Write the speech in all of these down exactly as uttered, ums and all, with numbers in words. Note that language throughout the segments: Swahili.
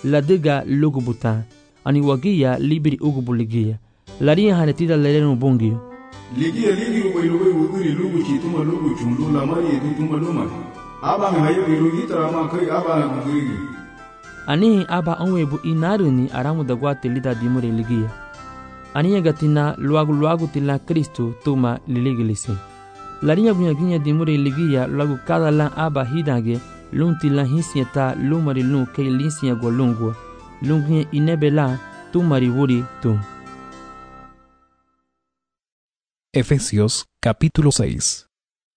ladiga lugubuta ani wagia libri ugubu ligia laria hanetida lereno bongio ligia ligi ubayluwe wuguri lugu chituma lugu chundu lamari edituma luma aba ngayo birugi tarama kai aba na gugurigi ani aba onwebu inaruni aramu dagwa telida dimure ligia ani gatina luagu luagu tila Kristo tuma liligilise laria bunya ginya dimure ligia luagu kada la aba hidage lunti la hisieta lumari lun kei linsia golungwa lungi inebela tumari wuri tu. Efesios capítulo seis.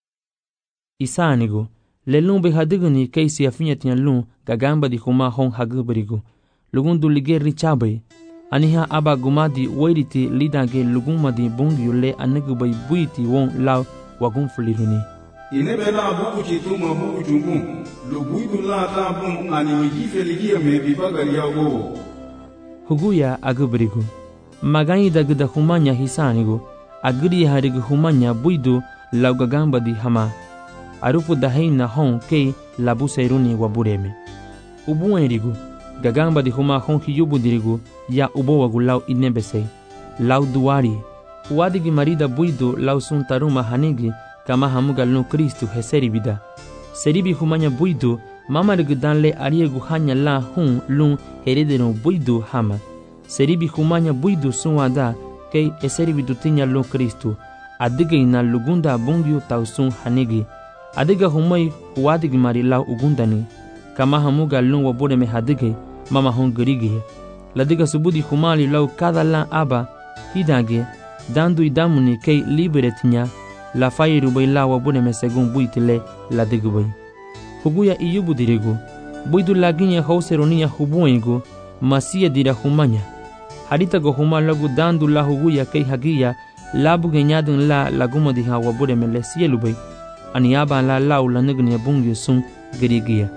Isanigo lelun be hadigni kei si afinya tian lun gagamba di huma hong haguberigo lugundu lige richabe aniha aba gumadi wairiti lidage lugumadi bungyule anigubai buiti won law wagun fuliruni inebela buku chituma buku chungu luguidu la tabun ani jifeligia me bibagari yago huguya aguberigo magani dagda humanya hisanigo agri harigu humanya buidu law gagamba di hama arufu daheina hon ke labu seruni wabureme ubuenrigu gagamba di huma hon kiyubu dirigu ya ubo wagulau inebese law duari wadigi marida buidu law suntaruma hanigi kama hamuga no Kristo heseri bida seribi humanya buidu mama rigdanle ariegu hanya la hun lun heredeno buidu hama seribi humanya buidu sunwada ke eseri bidutinya lo Kristo adige ina lugunda bungyu tausun hanigi adiga humai wadigi marilau ugundani kama hamuga lun wabore me hadige mama hon gerigi ladiga subudi humali lau kada la aba hidage dandu idamuni ke liberetinya la fairu bai la wabore me segun buitile ladigu bai huguya iyubu dirigu buidu laginya hauseronia hubuengu masia dira humanya harita go huma lagu dandu la huguya ke hagia labu genyadun la laguma di ha wabore me le sielu bai aniaba la lau la nigni bungi sun gerigia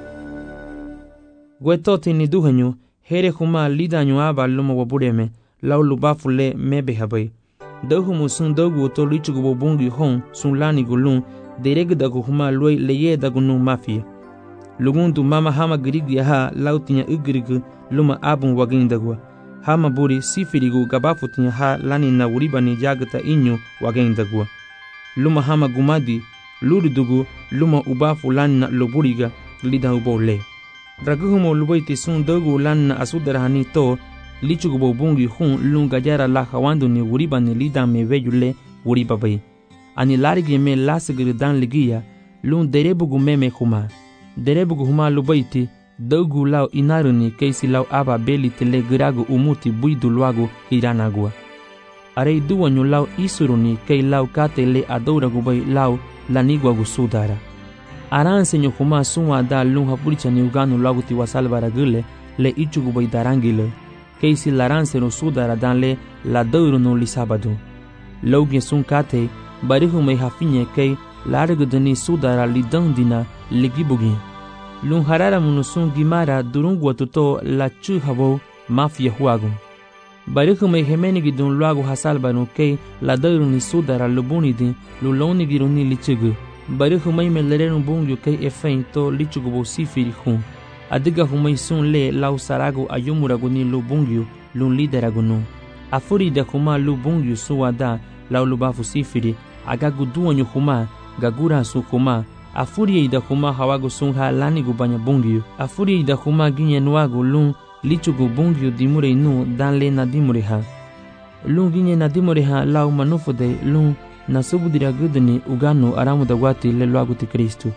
gwetoti ni duhanyu here huma lidanyu aba luma wabureme lau lubafule mebe habai dahumu sun dogu to lichugo bungi hon sun lani gulun dereg dagu huma loi leye dagu nu mafia lugundu mama hama gerigia ha lau tinya ugrigu luma abun wagin dagwa hama buri sifirigu gabafu tinya ha lani na uribani jagata inyu wagin dagwa luma hama gumadi luridugu luma ubafu lanna loburiga lida ubole raguhumo lubaiti sun dogu lanna asudarahani to lichugo bungi hun lunga jara la hawandu ni uriba ni lida me veyule uriba bai ani larigi me lasgir dan ligia lun derebugu meme huma derebugu huma lubaiti dogu lao inaruni keisi lao aba beli tele giragu umuti buidu luagu hiranagua arei duwanyu lao isuruni kei lao katele adouragu bai lao lanigwa gusudara aransenyo huma sunwa da lun hapuricha ni uganu laguti wasalbara gule le ichugu bai darangile keisi laranseno sudara danle la douro no lisabadu logie sun kate barihu mai hafinye kei largudani sudara lidandina ligibugi lun harara munusun gimara durungwa tuto la chuhabo mafia huagu barihu mai hemenigi dun luagu hasalbanu kei la douro ni sudara lubunidi luloni giruni lichugu barihu mai melerenu bungyu kei efein to lichugu bo sifiri hun adiga humai sun le lau saragu ayumuragu ni lubungyu lun lideragu nu afuri da huma lubungyu suwada lau lubafu sifiri agagu duanyu huma gagura su huma afuri da huma hawagu sun ha lanigu banya bungyu afuri da huma ginye nuagu lun lichugu bungyu dimure nu dan le na dimure ha lun ginye na dimure ha lau manufude lun na subudira gudni uganu aramu da wati le luagu ti Kristu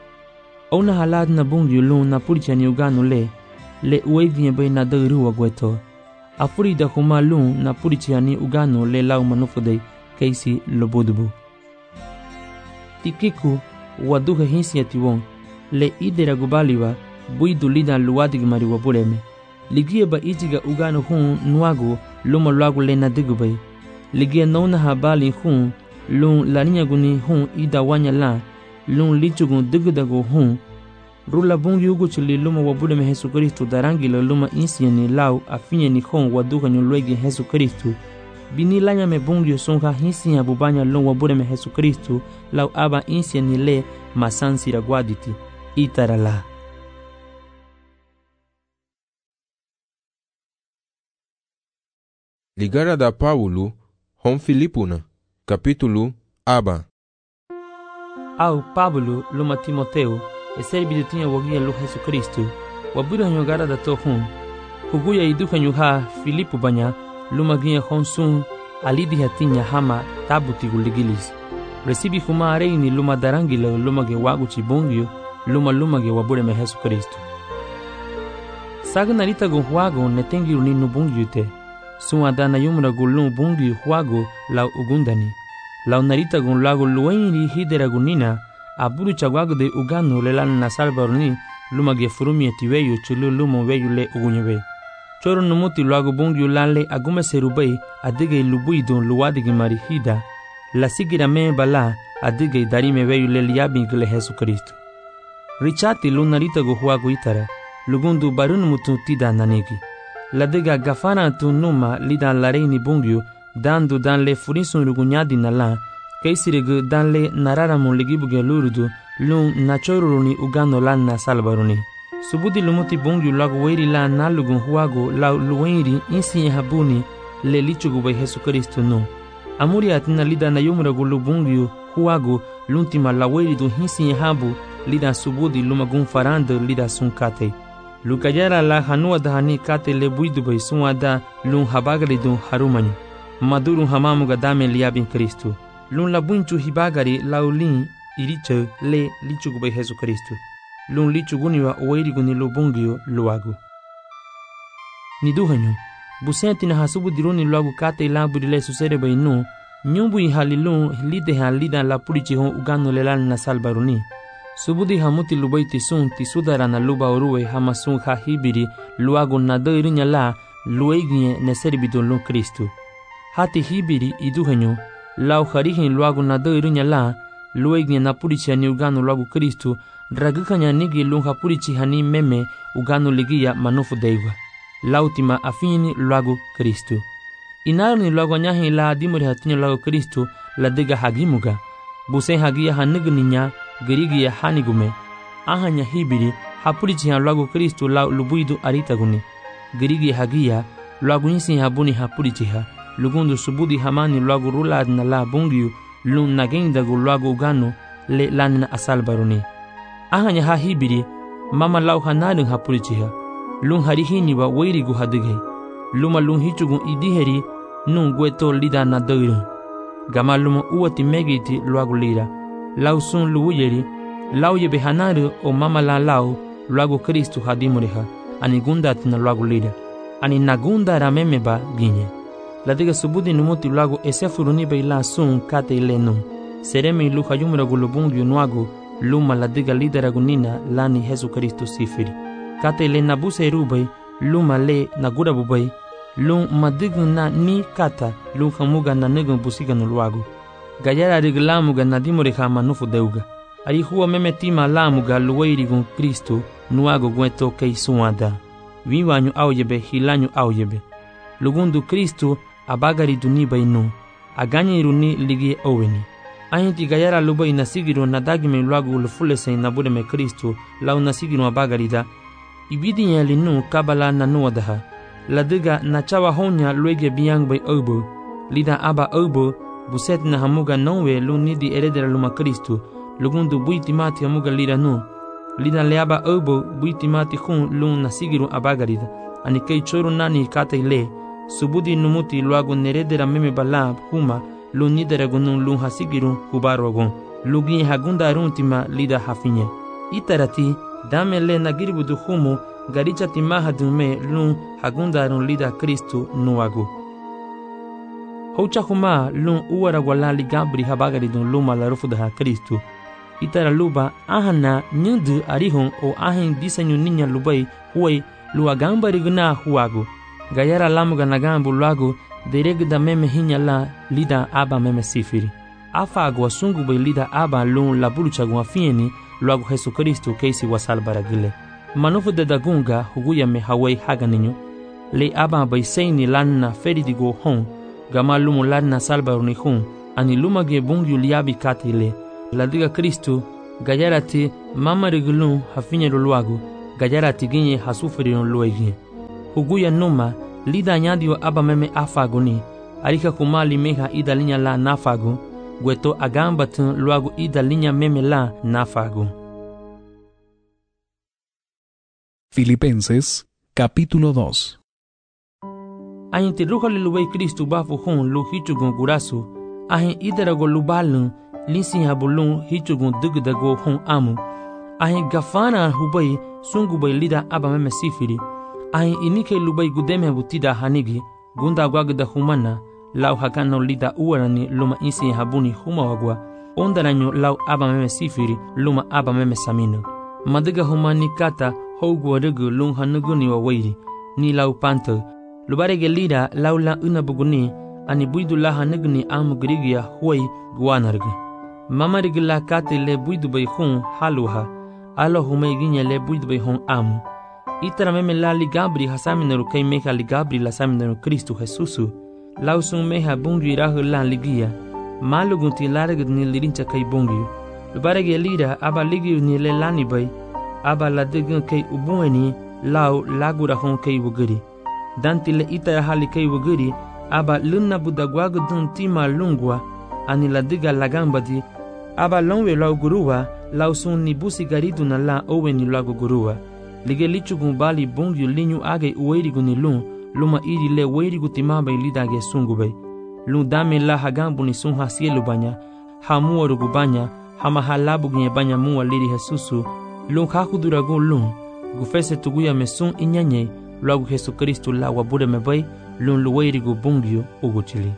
ona halad na bungi lun na puricha ni uganu le le ueginye bai na daru wagweto afuri da huma lun na puricha ni uganu le lau manufude keisi lobudubu tikiku waduha hinsi atiwon le idera gubaliwa buidu lida luwadig mari wabuleme ligie ba ijiga uganu hun nuagu luma luagu le na digubai ligie nona habali hun lun laninya guni hun ida wanya la lun lichugun digdago hun rula bungi ugu chili luma wabude me Jesu Kristo darangila luma insiani lau afinye ni hon waduka nyolwegi Jesu Kristo bini lanya me bungi songa hinsiya bubanya lun wabude me Jesu Kristo lau aba insiani le masansi ragwaditi itarala Ligara da Paulo, hom Filipuna, capítulo aba. Au Pablo luma Timoteo, e serbi tinha wagia lu Jesus Kristo, wabura nyogara da to hun. Huguya iduka nyuha Filipu banya, luma ginha honsun, alidi hatinya hama tabuti guligilis. Recibi huma areini luma darangila luma ge wagu chibongio, luma luma ge wabure me Jesus Kristo. Saga narita gon huago netengi uni nubungio te. Sun adana yumra gulun bungi huago lau ugundani. Lau narita gon lago luenri hidera gunina, aburu chagwago de ugano le lan na salvaroni, luma ge furumi etiweyo chulu lumo weyu le ugunyebe. Choro numuti lago bungi ulanle agume serubei adige lubuidon luwadigi marihida, la sigira me bala adige darime weyu le liabin gile Jesus Kristo. Richati lu narita go huago itara, lugundu barun mutu tida nanegi. Ladega gafana tu numa lidan lareini bungyu, dandu dan le furisun rugunyadi nala, kaisiregu dan le nararamun ligibuge lurudu, lun nachoruruni ugano lan na salbaruni. Subudi lumuti bungyu lagu weiri la nalugun huago lau luwenri insi habuni le lichugu by Jesus Kristo no. Amuri atina lida na yumra gulu bungyu huago luntima la weiri du hinsi habu lida subudi lumagun faranda lida sunkate. Lukajara la hanua dahani kate le buidu bay suada lun habagari dun harumanyu. Madurun hamamu gadame liabin Kristo. Lun la bunchu hibagari laulin iriche le lichugu by Jesus Kristo. Lun lichuguni wa oweiriguni lo bungio luagu. Niduhanyu, busenti na hasubu diruni luagu kate ilaburile susere bay no, nyumbu ihalilun lide ha lida la purichi hon ugano lelan na salbaruni. Subudi hamuti lubai tisun tisudara na luba oruwe hamasun ha hibiri luagu na doirinya la lueginye ne serbidon lo Kristo. Hati hibiri iduhanyu, lau harihin luagu na doirinya la lueginye na purichi hani ugano luagu Kristo, dragukanya nigi lunga purichi hani meme ugano ligia manufu deiwa. Lautima afini luagu Kristo. Inarni luagu nyahi la adimuri hatinya luagu Kristo la dega hagimuga. Busen hagia hanigninya gerigia hanigume. Ahanya hibiri hapurichi han luagu Kristo la lubuidu aritaguni. Gerigi hagia luagu nisi habuni hapurichi ha. Lugundu subudi hamani luagu rulad na la bungiu lun nagendagu luagu ugano le lanina asalbaruni. Ahanya ha hibiri mama lau hanadung hapurichiha lung harihini wa weirigu hadige luma lung hichugun idiheri nun gweto lida na doirun gama luma uwati megiti luagu lira lau sun luuyeri lau yebe hanaru o mama la lau luagu Kristo hadimuriha ani gundat na luagu lira ani nagunda ramemeba ginye ladiga subudi numuti luagu esefuruni bei la sun kate ilenun seremi luha yumra gulubungu nuagu luma la diga lidera gunina lani Jesus Kristo sifiri. Kate le nabuse rubai, luma le nagura bubai, lum madigu na ni kata, lum hamuga na negun busiga no luagu. Gayara riglamuga na dimore hama nufu deuga. Ari huwa meme tima lamuga luweirigun Kristo, nuago gweto kei suada. Viwanyu auyebe, hilanyu auyebe. Lugundu Kristo abagari duniba inu, aganye iruni ligi oweni. Ahinti gayara luba inasigiro na dagime luagu ulufulese inabure me Kristo la unasigiro abagarida. Ibidi nyali nu kabala na nuadaha. Ladiga na chawa honya luege biyang bay obo. Lida aba obo buset na hamuga nowe lu nidi eredera luma Kristo. Lugundu buiti mati hamuga lida nu. Lida leaba obo buiti mati hun lu nasigiro abagarida. Anikei choro nani kate le. Subudi numuti luagu neredera meme bala huma. Lu nidera gunun lu hasigirun hubarogon. Lugi hagunda aruntima lida hafinye. Itarati dame le nagiribudu humu garicha timaha dume lu hagunda arun lida Kristo nuagu. Hocha huma lu uwara wala ligabri habagaridun luma la rufudaha Kristo. Itara luba ahana nyudu arihun o ahin disenyu ninya lubai huwai lu agamba riguna huagu. Gayara lamuga nagambu luagu dereg da meme hinya la lida aba meme sifiri. Afa agwa sungu bay lida aba lun la bulucha gwa fieni luagu Jesus Kristo keisi wasal baragile. Manufu de dagunga huguya me hawai haganinyo. Le aba bay seini lanna feridi go hon. Gama lumu lanna salbaruni hun. Ani luma ge bungu liabi katile. La diga Kristo gayarati mama rigulun hafinye luagu. Gayarati ginye hasufiri luegi. Huguya numa lida nyadio aba meme afagoni arika kumali meha ida linya la nafago gweto agamba tun luago ida linya meme la nafago. Filipenses capítulo dos. Ahin ti ruha liluway Kristu bafu hon lu hichugun gurasu ahin idarago lubalun linsin habulun hichugun dugdago hon amu ahin gafana hubay sungubay lida aba meme sifiri ahin inike lubay gudeme butida hanigi gunda gwagda humana lau hakano lida uwarani luma insin habuni humawagwa ondaranyo lau aba meme sifiri luma aba meme samino madiga humani kata hogwa rugu lung hanuguni wa wairi ni lau panto lubarege lida lau la unabuguni ani buidu la hanugni amu grigia huay guanargi mama rigla kate le buidu bay hun haluha alo humay ginya le buidu bay hun amu itara meme la ligabri hasaminaru kay meha ligabri la saminaru Kristu Jesusu lau sun meha bungi rahu la ligia malugunti laragd ni lirincha kay bungi lubarege lida aba ligi ni le lani bay aba la digun kay ubueni lau lagura hon kay wuguri danti le ita hali kay wuguri aba lunna budagwagu dun tima lungwa ani la diga lagambadi aba longwe lau guruwa lau sun ni busi garidu na la oweni lagu guruwa lige lichugun bali bungyu linyu age uweirigu ni lun luma iri le weirigu timaba ilidage sungubay lun dame la hagambu ni sun hasielu banya hamuwa rugu banya hama halabu ginye banya muwa liri Jesusu lun hakuduragun lun gufese tuguya mesun inyanye luagu Jesu Kristu la wabude mebay lun luweirigu bungyu uguchili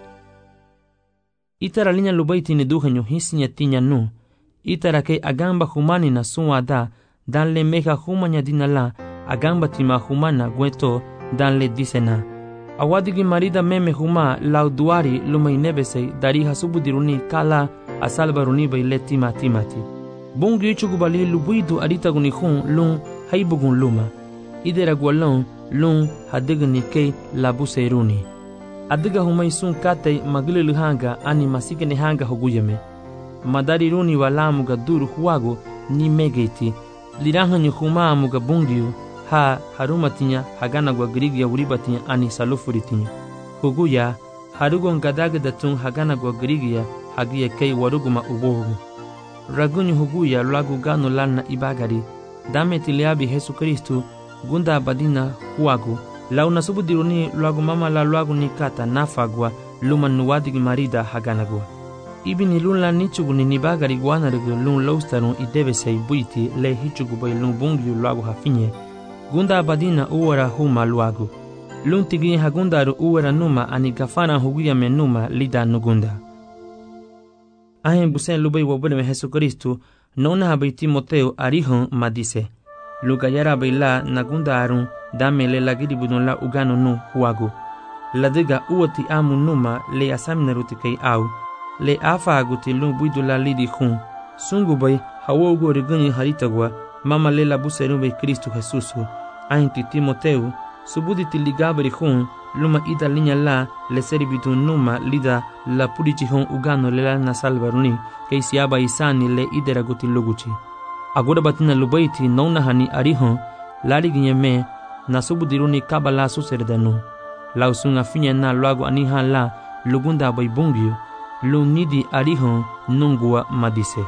itara linya lubay tini duhenyo hisinya tinya nu itara kay agamba humani na sunwa da danle meha humanya dinala agamba tima humana gweto danle disena awadigi marida meme huma lau duari lumay nebesay dari hasubudiruni kala asalbaruni bay le tima timati bungi ichugubali lubuidu aritaguni hun lun haibugun luma idera gwalon lun hadigni kay labuseruni adiga humay sun katay magililu hanga ani masikene hanga hoguyeme madari runi walamuga duru huwago ni megeiti lirahanyu huma muga bungiu ha harumatinya hagana gwa grigia uribatinya ani salufuritinya huguya harugon gadagadatun hagana gwa grigia hagia kay waruguma ubogu ragunyu huguya lagu gano lana ibagari dame tiliabi Jesu Kristu gunda badina huwago launa subudiruni lagu mama la lagu nikata nafagwa luma nuwadigi marida haganagwa ibini lun la nichuguni nibagari guanarigu lun loustarun idebesay buiti le hichugu bay lun bungiu lagu hafinye gunda badina uwara huma luagu lun tigi hagundaru uwara numa ani gafana huguya menuma lida nugunda ahen busen lubay wabudeme Jesu Kristu nona habay Timoteo arihon madise lugayara bayla nagunda arun dame le lagiri budon la ugano nu huagu ladiga uwati amu numa le asaminaruti kay au le afa aguti lun buidu la lidi hun sungu bay hawogo rigunyi haritagwa mama le la buseru bay Kristu Jesusu ainti Timoteu subuditi ligabri hun luma ida linya la le seribitu numa lida la purichi hun ugano le la nasalvaruni kay siaba isani le idera guti luguchi agora batina lubaiti nona hani arihon lari ginyeme na subudiruni kabala suserdanu lausunga finya na luago aniha la lugunda bay bungyu lunidi arihon nungua madise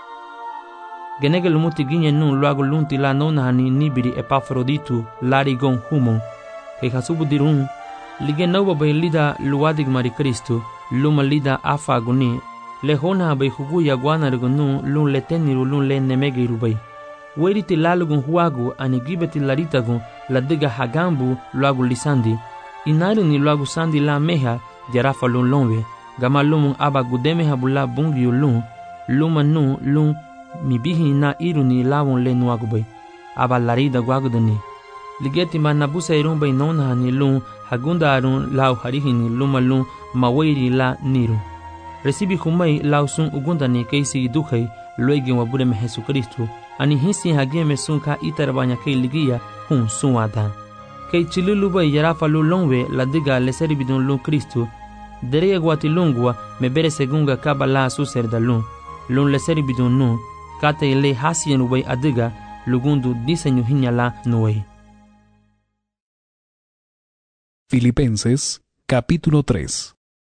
genege lumuti ginye nun luago lunti la nona hani nibiri Epafroditu lari gon humon kay hasubudirun lige nauba bay lida luwadig mari Kristu luma lida afaguni lehona bay huguya guanargunu lun leteniru lun le nemegiru bay weriti lalugun huagu ani gibeti laritagun ladiga hagambu luagu lisandi inari ni luagu sandi la meha jarafa lun lonwe gama lumun aba gudeme habula bungiu lun luma nu lun mibihi na iru ni lawon le nuagu bay aba larida guagudani ligeti manabusa irun bay nona ni lun hagunda arun lau harihi ni luma lun mawairi la niru recibi humay lau sun ugunda ni keisi duhay luegi wabudeme Jesu Kristu ani hisi hageme sunka itarabanya kay ligia hun sunwadan kay chilulu bay yarafa lu longwe ladiga leseri bidun lun Kristu dereye guati lungwa mebere segunga kabala suserda lun lun leseri bidun nu kate le hasien ubay adiga lugundu disenyu hinyala nuway Filipenses capítulo tres.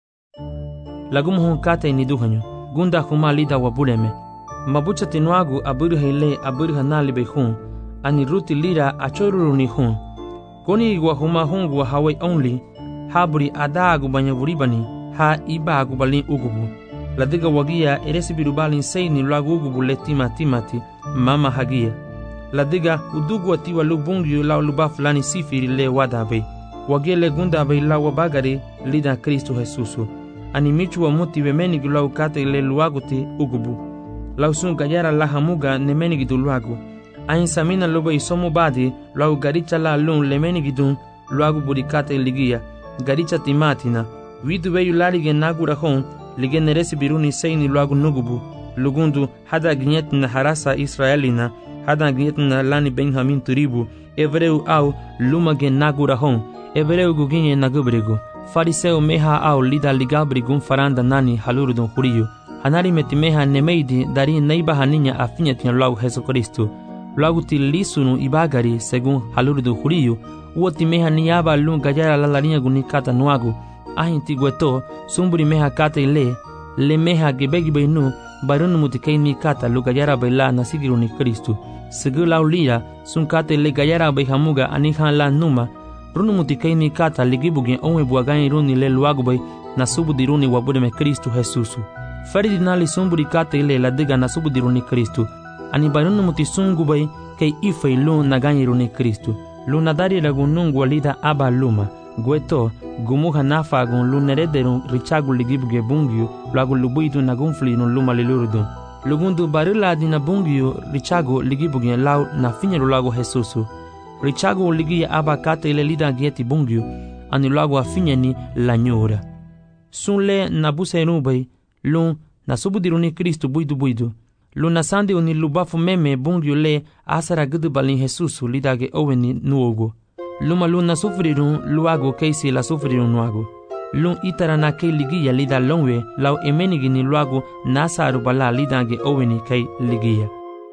Lagumu kate ni duhanyo. Gunda huma lida wabuleme. Mabucha tinuagu aburha ile aburha nalibe hun. Ani ruti lira achoruru ni hun. Koni wa huma hungu wa hawai only. Haburi adagu banyavuribani. Ha ibagu balin ugubu. Ladiga wagia eresibiru balin seini lagu ugubu le tima timati. Mama hagia. Ladiga udugu atiwa lubungi la luba fulani sifiri le wadabe. Wagele gunda be la wabagare lida Kristo Jesusu. Ani michu wa muti we menigi la ukate le luaguti ugubu. La usun gayara la hamuga ne menigi du luagu. Ain samina loba isomu badi la ugaricha la lun le menigi dun luagu burikate ligia. Garicha timatina. Vidu we yularige nagura hon lige neresi biruni seini luagu nugubu. Lugundu hada gnyet na harasa Israelina. Hada gnyet na lani Benjamin turibu. Evreu au lumage nagura hon. Evreu guginye nagubrigo. Fariseo meha au lida ligabrigun faranda nani halurudun huriyo. Hanari meti meha nemeidi dari neiba haninya afinya tina lagu Jesu Kristo. Lagu ti lisunu ibagari segun halurudun huriyo. Uoti meha niyaba lun gajara lalarinha gunikata nuagu. Ahin tigueto sumburi meha kata ile. Le meha gebegi beinu barunu mutikei ni kata lu gajara baila nasigiru ni Kristo. Segu lau lira sun kata ile gajara baihamuga anihan la numa. Runu mutikei ni kata ligibugen onwe buagani runi le luagubay na subudiruni wabudeme Kristo Jesusu. Feridinali sumburi kata ile ladiga na subudiruni Kristo. Ani barunu mutisungubay kay ifay lu nagani runi Kristo. Lu nadari lagunungu walida aba luma. Gueto gumuha nafagun lu nerederun richagu ligibuge bungyu luagu lubuidu nagunflinu luma lilurudun. Lugundu barila dina bungyu richagu ligibuge lau na finyeru lagu Jesusu. Richago ligi aba kata ile lida gieti bungyu ani lagu afinyeni la nyora. Sunle na buseru bay lun na subudiruni Kristo buidu buidu. Lun na sandi uni lubafu meme bungyu le asara gudu balin Jesusu lida ge oweni nuogo. Luma lun na sufrirun luago keisi la sufrirun nuago. Lun itara na kei ligia lida longwe lau emenigi ni luago nasaru bala lida ge oweni kei ligia.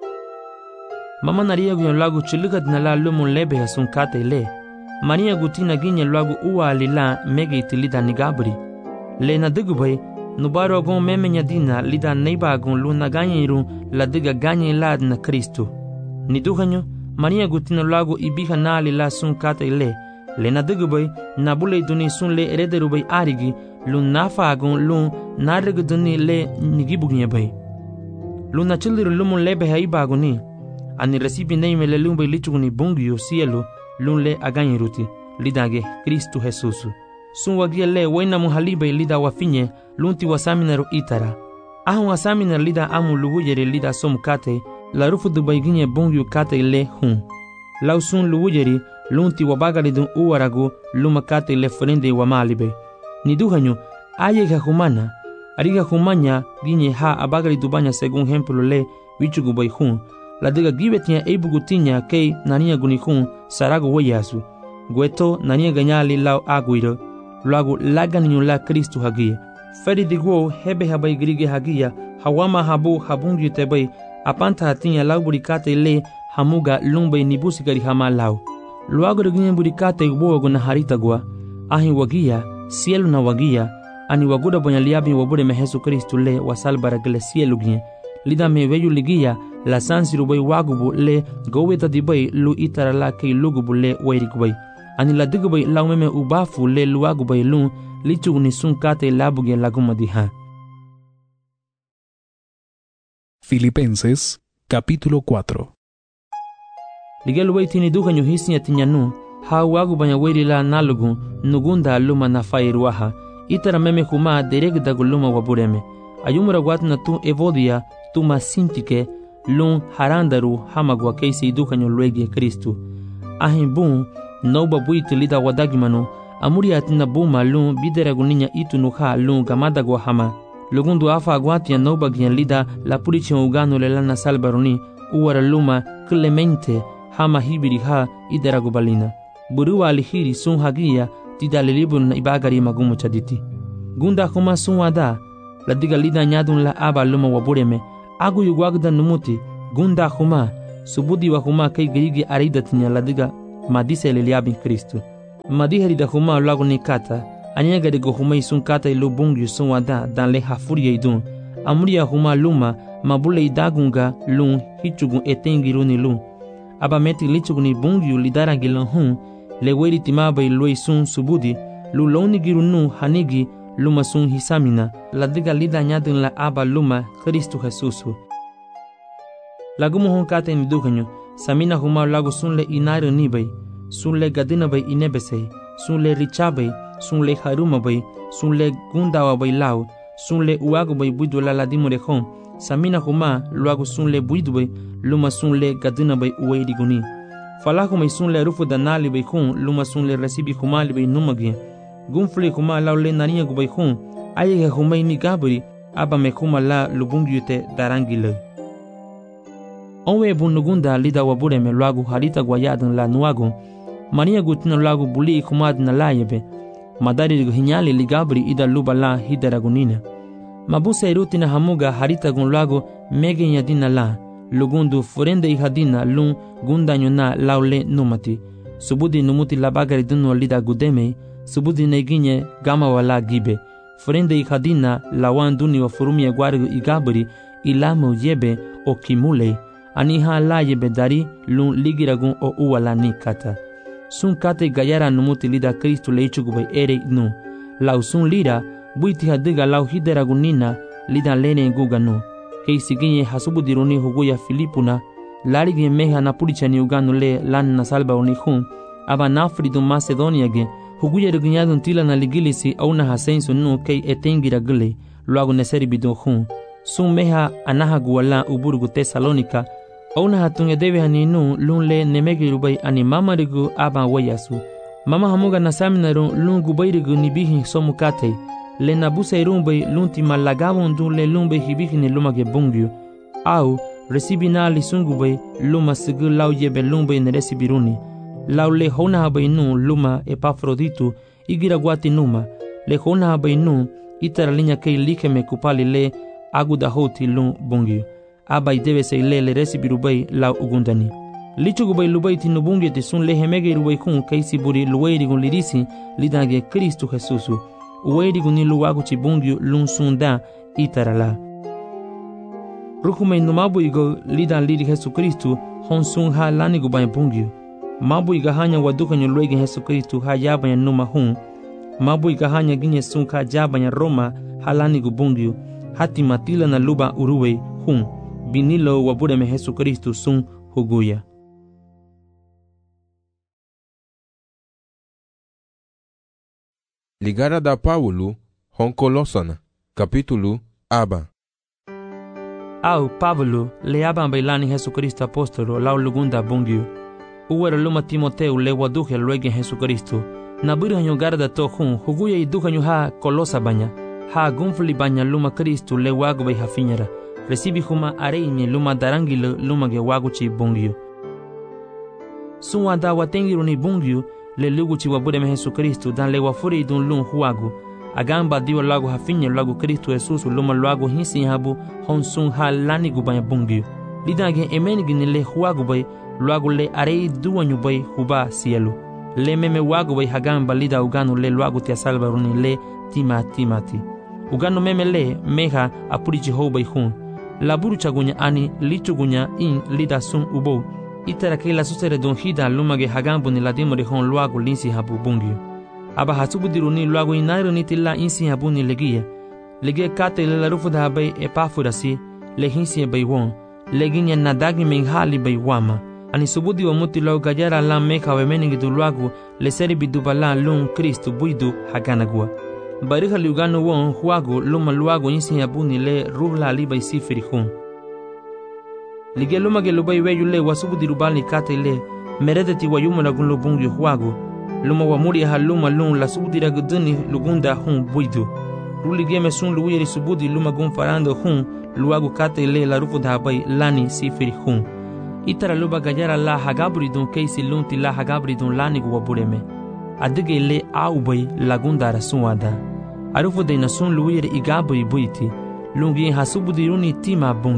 Mama naria guyon lagu chiligat na la lumun lebe hasun kate le. Maria gutina ginye lagu uwa lila mege itilida nigabri. Le na digubay, nubaro agon meme nyadina lida neiba agon luna ganye irun la diga ganye lad na Kristo. Niduhanyo, Maria gutina lagu ibiha na lila sun kate le. Le na digubay, nabule duni sun le erederubay arigi, lun nafa agon lun narig duni le nigibugnye bay. Luna chiliru lumun lebe haiba agoni. Ani recibi neime le lumbe lichuguni bungyo cielo lunle aganyiruti lidage Kristo Jesusu. Sun wagia le waina muhalibe lida wafinye lunti wasaminaru itara. Ahun wasaminaru lida amu luwujere lida som kate la rufu dubaiginye bungyo kate le hun. Lau sun luwujeri lunti wabagari dun uwaragu luma kate le frende wamalibe. Niduhanyo ayega humana ariga humanya ginye ha abagari dubanya segun hemplo le wichugu bai hun. La diga gibetia ebugutinya kei nania gunikun sarago weyasu. Gueto nania ganyali lau aguiro. Luagu laganiyo la Kristo hagia. Feri diguo hebe habai grige hagia. Hawama habu habungi tebay. Apanta hatinya lau burikate le hamuga lumbay nibusigari hama lau. Luagu reginye burikate ubogo na harita gua. Ahi wagia, cielo na wagia. Ani waguda bonyaliabi wabure mehesu Kristo le wasalbara gele cielo gine. Lida me weyu ligia la sansiru bay wagubu le goweta di bay lu itara la kei lugubu le wairikubay. Ani la digubay la umeme ubafu le luagubay lun lichug ni sun kate labuge laguma diha. Filipenses capítulo cuatro. Ligel way tini duka nyo hisinya tinyanu ha wagubanya wairi la nalugun nugunda luma na fairuaha itara meme kuma dereg daguluma wabureme. Ayumura watna tu evodia tu masintike lun harandaru hamagwa keisi dukanyo luegi Kristo. Ahin bun nauba buiti lida wadagimano amuri atina buma lun bideraguninha itu nuha lun gamadagwa hama. Lugundu afa agwatia nauba gyan lida la purichi ugano lelana salbaroni uwara luma Clemente hama hibiri ha ideragubalina. Buruwa alihiri sun hagia tida lilibun na ibagari magumu chaditi. Gunda kuma sun wada la diga lida nyadun la aba luma wabureme. Agu yugwagda numuti gunda huma subudi wa huma kay gigi aridatinya ladiga madise liliabin Kristo. Madihari da huma lagu ni kata, anyega de go huma sun kata lu bungyu sun wada dan le hafuri idun. Amuria huma luma mabule idagunga lun hichugun etengiru ni lun. Aba meti lichugun ni bungyu lidara gilan hun, le weri timaba iloi sun subudi, lu loni giru nu hanigi luma sun hisamina, la diga lida nyadun la aba luma Kristu Jesusu. Lagu mohon kata ni dukanyo, samina huma lagu sun le inaru nibay, sun le gadina bay inebesay, sun le richabay, sun le haruma bay, sun le gundawa bay lau, sun le uago bay buidu la ladimo de hon, samina huma luago sun le buidu bay, luma sun le gadina bay uwe diguni. Falaku may sun le rufu danali bay hon, luma sun le resibi huma li bay numagi. Gunfli huma lau le nariya gu bay hon, ayege huma ni gabri, aba me huma la lubungyute darangile. Onwe bunugunda lida wabure me luago harita guayadan la nuago, mania gutina luago buli humad na layebe, madari hinyali ligabri ida luba la hidaragunina. Mabusa irutina hamuga harita gun luago mege yadina la, lugundu forende ihadina lun gundanyo na laule numati, subudi numuti labagari duno lida gudeme, subudi neginye gama wala gibe, forende ihadina lawan duni wa furumia guarigo igabri ilamo yebe o kimule, aniha la yebe dari lun ligiragun o uwala ni kata. Sun kate gayara numuti lida Kristu leichugubay ere nu, lau sun lira buiti hadiga lau hideragunina lida lene guganu, kei siginye hasubudiruni huguya Filipuna, larigi meha napurichani uganu le lan na salba unihun, aba nafridu Macedonia ge, huguya regunyadun tila na ligilisi au na hasensu nu kei etengira gule, luagu neseri bidun hun. Sun meha anaha guwala uburgu Tesalonika, au na hatunge debe haninu lun le nemegi rubai ani mama rigu aba wayasu. Mama hamuga nasaminaru lun gubairigu nibihi somukate, le nabusa irumbai lunti malagavon dun le lumbai hibihi ni lumage bungyu, au resibina li sungubai luma sigu lau yebe lumbai ne resibiruni. Lau le hona habai nu luma Epafroditu igira guati numa, le hona habai nu itara linya kei likeme kupali le aguda hoti lun bungyu. Abai debe se le le resibirubai lau ugundani. Lichugubai lubai tinu bungyu te sun le hemege rubai kun kaisi buri luwairi gun lirisi lidage Kristu Jesusu. Uwairi gun ni luwagu chi bungyu lun sunda itarala. Rukume numabu igo lidan liri Jesu Kristu hon sun ha lani gubai bungyu. Mabu iga hanya wadukanyo luege Jesu Kristu ha yabanya numa hun. Mabu iga hanya ginye sun ka jabanya Roma ha lani gubungyu. Hati matila na luba uruwe hun. Binilo wabureme Jesu Kristu sun huguya. Ligara da Paulo hon Kolosana, capítulo aba. Au Pablo le aban bailani Jesu Kristu apostolo lau lugunda bungyu. Uwera luma Timoteu le waduhe luege Jesu Kristu. Naburi hanyo garda to hun huguya iduhanyo ha Kolosa banya. Ha gunfli banya luma Kristu le wagu bai hafinyara. Resibi huma areini luma darangilo luma ge waguchi bungyu. Sunwa da watengiru ni bungyu le luguchi wabure me Jesu Kristu dan le wafuri idun lun huagu. Agamba diwa lagu hafinye lagu Kristu Jesusu luma lagu hinsi habu hon sun ha lani gubanya bungyu. Lidage emeni gini le huagu bay lagu le arei duwanyu bay huba sielu. Le meme wagu bay hagamba lida uganu le lagu tia salva runi le tima timati. Uganu meme le meha apurichi hou bay hun. Laburu chagunya ani lichugunya in lida sun ubo. Itara ke la susere don hida lumage hagambu ni ladimo de hon luagu linsi habu bungyu. Aba hasubudiru ni luagu inairu ni tila insi habu ni legia. Legia kate le la rufu da habay Epafurasi, le hinsi bay won. Leginya nadagi menghali bay wama. Ani subudi wa muti lau gajara la meka wemeningi du luagu le seri bidubala lun Kristu buidu haganagua. Bariha liuganu won huagu luma luagu insi habu ni le ruhla li bay sifiri hun. Lige luma ge lubai weyu le wasubudi rubali kate le meredeti wa yumu lagun lubungu huagu. Luma wa muri ha luma lun la subudi raguduni lugunda hun buidu. Rulige me sun luwiri subudi luma gun farando hun luagu kate le la rufu dhabai lani sifiri hun. Itara luba gajara la hagabri dun keisi lunti la hagabri dun lani guwa bureme. Adige le aubay lagunda rasuada. Arufu de nasun luwiri igabri buiti. Lungi hasubudi runi tima bungi.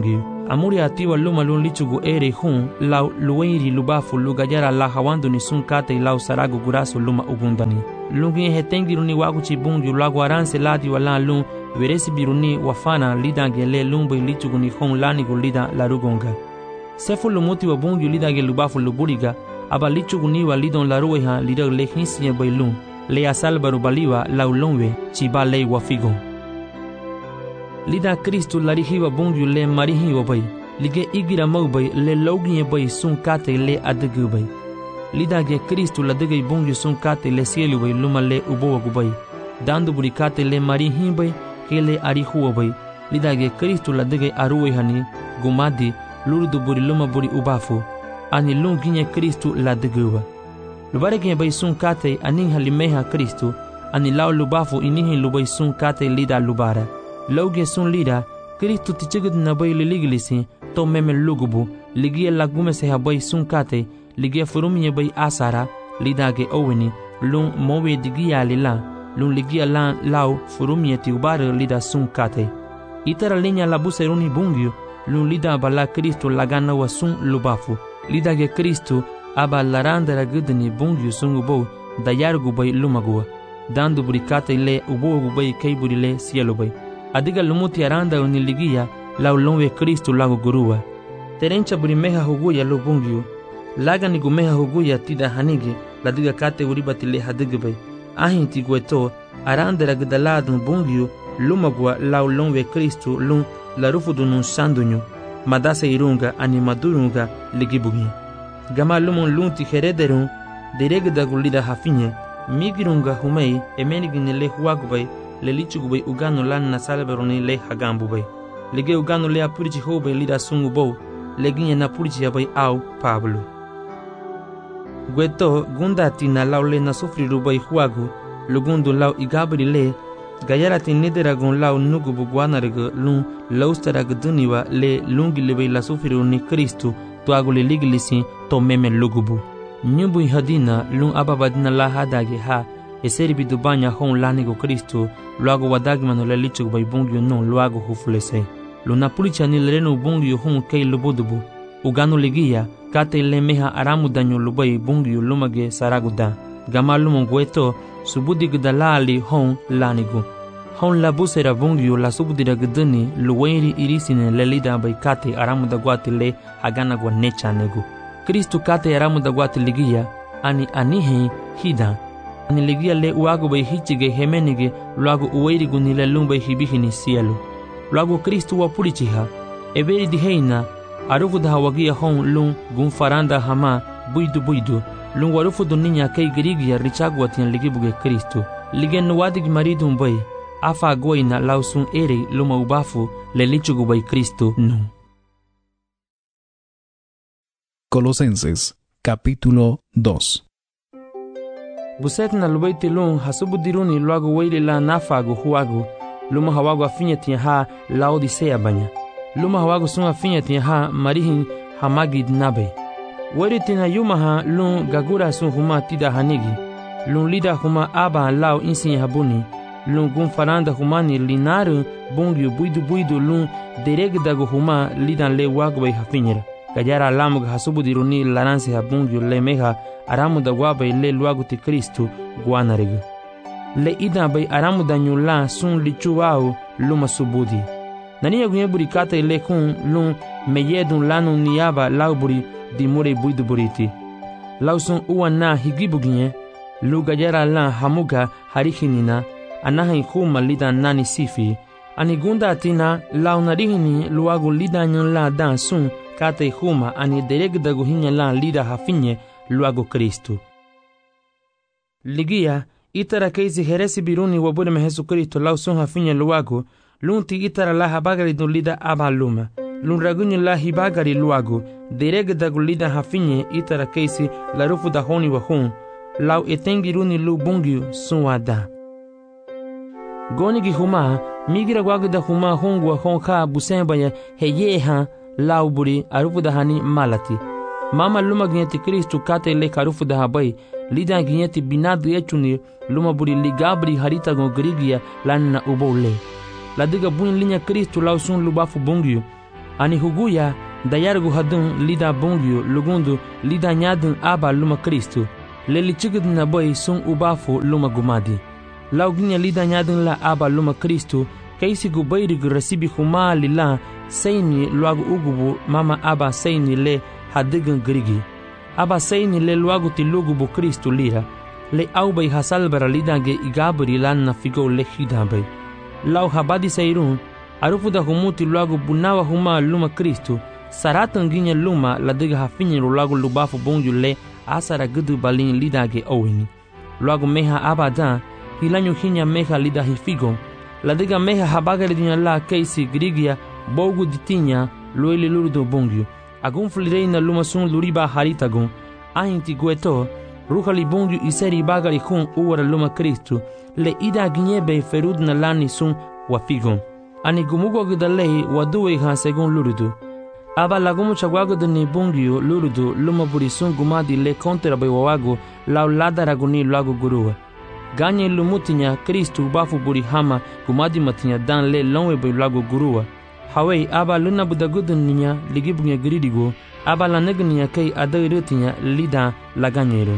amuri atiwa luma lun lichugu ere hun lau luweiri lubafu lugayara la hawando ni sun kate lau sarago guraso luma ugundani lungi hetengi runi wagu chibungi lagu aranse ladi wala lun veresi biruni wafana lidange le lumbo lichugu ni hun lani gulida larugonga sefu lumuti wa bungi lidange lubafu luburiga aba lichugu ni wa lidon larueha lido le hinsiye bailun le asalbaru baliwa lau lonwe chiba le wafigon lida Kristu larihiwa bungi le marihiwa bay lige igira maubay le loginye bay sun kate le adegu bay lida ge Kristu la degay bungi sun kate le sielu bay luma le ubowa gubay dandu buri kate le marihi bay ke le arihuwa bay lida ge Kristu la degay aruwe hani gumadi lurdu buri luma buri ubafu ani lunginye Kristu la deguwa lubare ge bay sun kate anin halimeha Kristu ani lau lubafu inihi lubay sun kate lida lubara lauge sun lida Kristu tichigid na bay liligilisi to meme lugubu ligia lagume se habay sun kate ligia furumye bay asara lidage oweni lun mowe digia lila lun ligia lan lau furumye ti ubare lida sun kate itara linya labuse runi bungyu lun lida bala Kristu lagana wa sun lubafu lidage Kristu aba larandara gudni bungyu sun ubo dayargu bay lumagua dandu burikate le ubo gubay kayburi le sielo bay adiga lumuti aranda uniligia lau lonwe Kristu lago gurua terencha burimeha huguya lo bungyu laga ni gumeha huguya tida hanige ladiga kate uribati le hadigbe ahin tigueto aranda ragdaladun bungyu lumagwa lau lonwe Kristu lun larufudu nun sandunyu madase irunga animadurunga ligibugi gama lumon lunti herederun deregda gulida hafinye migirunga humei emenigini le huagubay le lichugubay ugano lan na salberoni le hagambubay lege ugano le apuriji hobay lida sungubo leginye na puriji abay au Pablo gweto gundati na lau le na sufrirubay huagu lugundu lau igabri le gayarati nideragun lau nugubu guanarga lun laustaragduniwa le lungilibay la sufriruni Kristu tuagu le ligilisi to meme lugubu nyubu hadina lun ababadina la hadage ha eseri bidubanya hon lanigo Kristu luago wadagmano le lichug bay bungyo non luago hufulese luna pulicha ni lereno bungyo hon kei lubudubu ugano ligia kate le meha aramu danyo lubay bungyo lumage saraguda gama lumon gueto subudi gdalali hon lanigo hon labusera bungyo la subudira gdani luwairi irisine le lida bay kate aramu da guate le hagana gwa necha nego Kristu kate aramu da guate ligia ani anihe hida ani ligia le uago bay hichige hemenige luago uwairi gunile lumbay hibihini sielu luago Kristu wa pulichiha eberi diheina arufu da hawagia hon lun gunfaranda hama buidu buidu lun warufu duninya kei girigia richagwa tian ligibuge Kristu ligen wadig maridun bay afa goina lausun ere luma ubafu le lichugu bay Kristu no. Colosenses capítulo dos. Buset na lubaiti lun hasubu diruni luago weile la nafago huago luma hawago afinya tia ha laodisea banya luma hawago sun afinya tia ha marihin hamagid nabe weri tina yuma ha lun gagura sun huma tida hanigi lun lida huma aba lao insin habuni lun gun faranda humani linaru bungyu buidu buidu lun deregdago huma lidan le wago bay hafinyera gajara lamug hasubu diruni laranse habungyu le meha aramu da guabay le luagu ti Kristu guanarega le ida bay aramu da nyula sun lichuwao luma subudi nani yagunye buri kata le kun lun meyedun lanu niyaba lauburi dimure buidu buriti lausun uwana higibuginye lu gajara la hamuga harihinina anaha kuma lida nani sifi anigunda atina launarihini luagu lida nyula dan sun kata huma ani deregda guhinya la lida hafinye luago Kristu ligia itara keisi heresi biruni wabure mehesu Kristu lau sun hafinye luago lunti itara la habagari dun lida abaluma lun ragunye la hibagari luago deregda gulida hafinye itara keisi la rufu da honi wa hon lau etengiruni lu bungyu sun wada goni gi huma migira gwagu da huma hongwa honka busembanya heyeha lau buri arufu da hani malati mama luma ginyeti Kristu kate le karufu da habai lida ginyeti binadu echuni luma buri ligabri harita go grigia lanna ubole ladiga buin linya Kristu lau sun lubafu bungyu Ani huguya dayargu hadun lida bongyu lugundu lida nyadun aba luma Kristu. Le lichigid na boy sun ubafu luma gumadi. Lauginya lida nyadun la aba luma Kristu. Kaisi gubayrig rasibi huma lila sayni luagu ugubu mama aba sayni le hadigan grigi. Aba sayni le luagu ti lugubu Kristu lira. Le aubay hasalbara lidange igabri lan na figo le hidabay. Lau habadi sayrun, arufu da humuti luagu bunawa huma luma Kristu. Saratan ginya luma la diga hafinyi luagu lubafu bongyu le asara gudu balin lidange owini. Luagu meha abadan, hilanyu hinya meha lida hifigo. La diga meha habagari dinya la keisi grigia bogu ditinya loile lurdo bongyu. Agun flireina luma sun luriba haritagun. Ahinti gueto, ruhali bongyu iseri bagari hun uwara luma Kristu. Le ida ginyebe ferud na lani sun wafigon. Ani gumugo gidalei waduwe ha segun lurudu. Aba lagumu chagwago de ni bongyu lurudu luma buri sun gumadi le kontra bay wawago lau lada raguni lago guruwa. Ganye lumutinya Kristu bafu buri hama gumadi matinya dan le lonwe bay lago guruwa. Hawai aba luna budagudun ninya ligibunya giridigo aba la negniya kay adairutinya lida laganyero.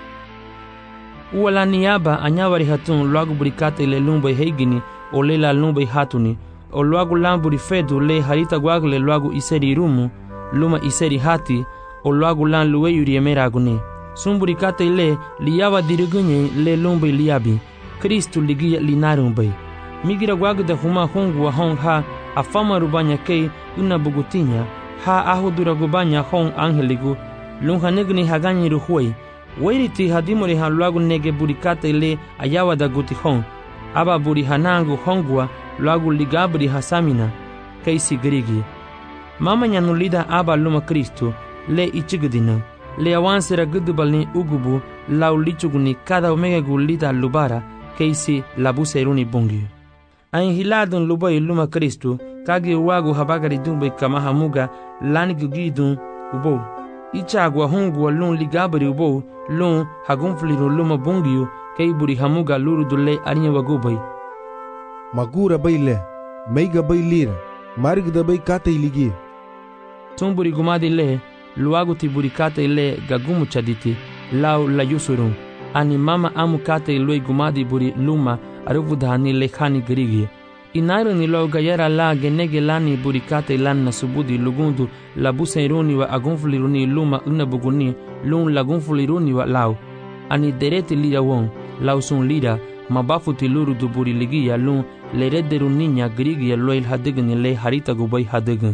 Uwala niyaba anyawari hatun lago buri kate le lumbay heigini o le la lumbay hatuni o lago lamburi fedu le harita gwagle lago iseri rumu luma iseri hati o lago lan luweyuri emera aguni. Sumburi kate le liyawa dirigunye le lumbay liyabi Kristu ligiya linarumbay. Migira gwagda huma hongu wa hong ha afama rubanya kei una bugutinya ha ahudura gubanya hong angeligu lunha negni haganyi ruhuay wairiti hadimori ha luagu nege burikate le ayawa da guti hong aba buri hanangu hongwa luagu ligabri hasamina keisi grigi mama nyanulida aba luma Kristu le ichigdina le awansera gudubalni ugubu lau lichuguni kada omega gulida lubara keisi labuseruni bungi. Ain hiladun luboy luma Kristu kagi wagu habagari dumbe kama hamuga lani gugidun ubo. Ichagwa hungwa lun ligabari ubo lun hagunfliru luma bungiyu kay buri hamuga luru dule arinya wagubay. Magura bayle, meiga baylira, marigda bay kate iligi. Tumburi gumadi le, luagu ti buri kate le gagumu chaditi, lau la yusurun. Ani mama amu kate iloi gumadi buri luma aruvudhani lekhani grigi. Inairo ni lo gayara la genege lani burikate lan na subudi lugundu la busairuni wa agunfuliruni luma unabuguni lun lagunfuliruni wa lau. Ani dereti lida won, lau sun lida, mabafu tiluru du buri ligia lun le redderu niña grigi loil hadigni le harita gubay hadign.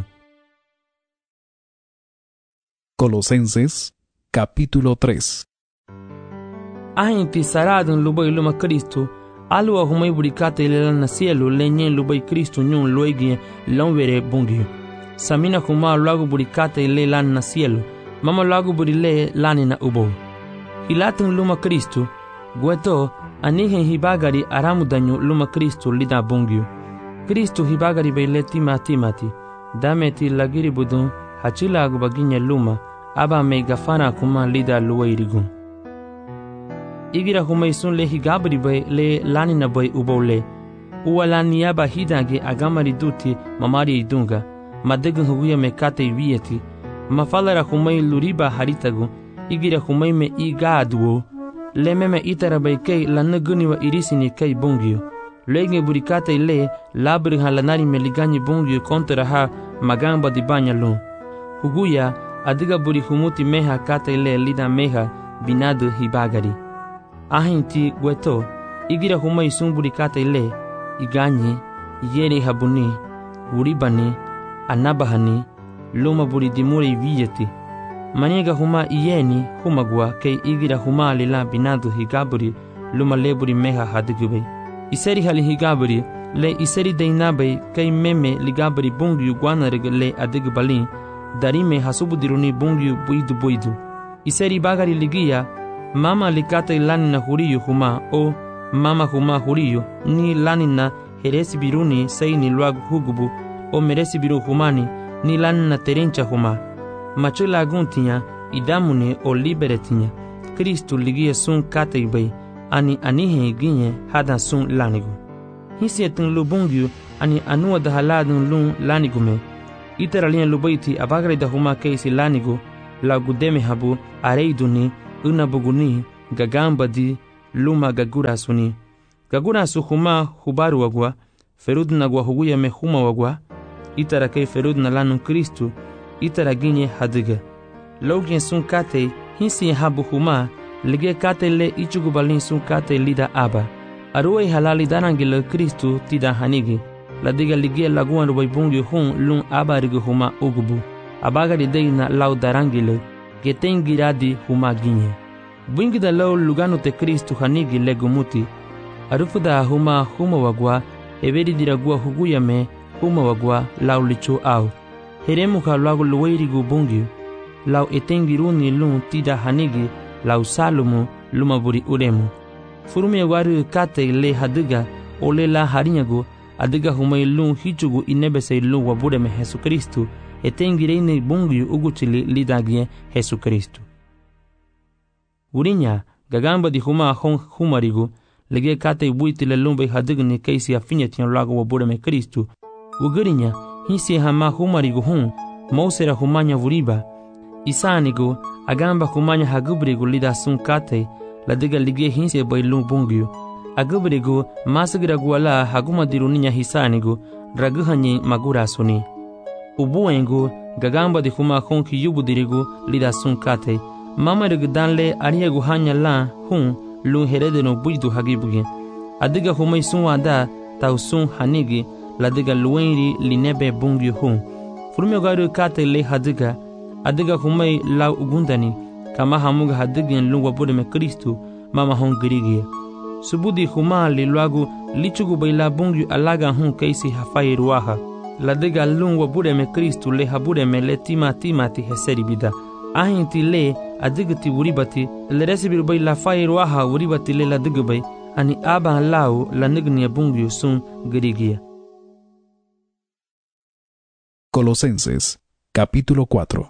Colosenses, capítulo tres. Ahinti saradun luboy luma Kristu, alwa humay burikate le na cielo le nyen lubay Kristu nyun luegi lonvere bungi. Samina huma lagu burikate le lan na cielo, mama lagu burile lani na ubo. Hilatun luma Kristu, gueto anihen hibagari aramudanyu luma Kristu lida bungi. Kristu hibagari bayle tima timati, dameti lagiri budun hachila agubaginya luma, aba me gafana kuma lida luwairigun. Igira humay sun le higabri bay le lanina bay ubole. Uwa laniaba hidange agamari duti mamari idunga. Madegun huguya me kate vieti. Mafalara humay luriba haritagu. Igira humay me igaduo. Le meme itara bay kay lanaguni wa irisini kay bungio. Lege burikate le labri halanari me ligani bungio kontra ha magamba di banya lun. Huguya adiga buri humuti meha kate le lida meha binadu hibagari. Ahinti gueto, igira humay sun burikate le, iganyi, yeri habuni, uribani, anabahani, luma buri dimuri viyeti. Maniga huma iyeni humagwa kay igira huma lila binadu higaburi, luma leburi meha hadigubay. Iseri hali higaburi, le iseri dainabay kay meme ligaburi bungyu guanarig le adigubalin, darime hasubudiruni bungyu buidu buidu. Iseri bagari ligia, mama likate lanina huriyo huma o mama huma huriyo ni lanina heresi biruni seini luagu hugubu o meresi biru humani ni lanina terencha huma macho laguntinya idamune o liberetinya Kristu ligia sun kate bay ani anihe ginye hada sun lanigu hisietun lubungyu ani anua dahaladun lun lanigume itara lian lubaiti abagre da huma keisi lanigo la gudeme habu areiduni unabuguni gagambadi luma gagurasuni gagurasu huma hubaru wagwa ferudna gwa huguya me huma wagwa itara kei ferudna lanu Kristu itara ginye hadiga logien sun kate hinsi habu huma lige kate le ichugu balin sun kate lida aba aruwe halali darangile Kristu tida hanigi ladiga lige laguan rubai bungi hun lun aba rigu huma ugubu abagari deina lau darangile getengiradi huma ginye bungi da lau lugano te Kristu hanigi legumuti arufuda huma huma wagwa eberi diragua huguya me huma wagwa lau licho au heremu ka lagu luwairigu bungi lau etengiruni lun tida hanigi lau salumu lumaburi uremu furume waru kate le hadiga ole la harinyago adiga humai lun hichugu inebese lun wabure me Jesu Kristu etengireine bungi uguchili lidagie Jesu Kristu urinya gagamba di huma hon humarigu lege kate buiti le lumbe hadigni keisi afinyetian lago wabure me Kristu ugurinya hisi hama humarigu hun mausera humanya vuriba isanigo agamba humanya hagubrigu lida sun kate ladiga lige hinse bailun bungiu agubrigu masigira guala haguma diruninya hisanigo raguhanyi magura suni ubuengu gagamba di huma honki yubudirigu lida sun kate mamarigu danle ariegu hanya la hun lun heredeno buidu hagibugi adiga humai sun wada tau sun hanigi ladiga luenri linebe bungiu hun furme garu kate le hadiga adiga humai lau ugundani kama hamuga hadigin lungwa bude me Kristu mama hon girigia subudi huma li luagu lichugu baila bungi alaga hun keisi hafai ruaha ladiga lungwa bude me Kristu le habude me le tima tima ti heseri bida ahinti le adigati uribati le resibiru baila fai ruaha uribati le ladigabai ani aba lau la nignia bungi sun girigia. Colosenses capítulo cuatro.